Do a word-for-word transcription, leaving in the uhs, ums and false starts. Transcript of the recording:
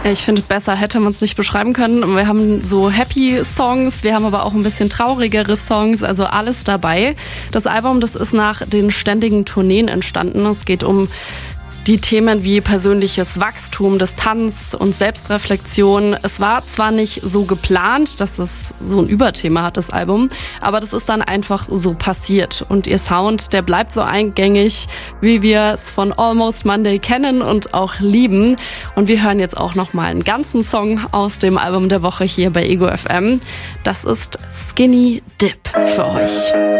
Ja, ich finde, besser hätte man es nicht beschreiben können. Wir haben so happy Songs, wir haben aber auch ein bisschen traurigere Songs, also alles dabei. Das Album, das ist nach den ständigen Tourneen entstanden. Es geht um die Themen wie persönliches Wachstum, Distanz und Selbstreflexion. Es war zwar nicht so geplant, dass es so ein Überthema hat, das Album, aber das ist dann einfach so passiert. Und ihr Sound, der bleibt so eingängig, wie wir es von Almost Monday kennen und auch lieben. Und wir hören jetzt auch nochmal einen ganzen Song aus dem Album der Woche hier bei Ego F M. Das ist Skinny Dip für euch.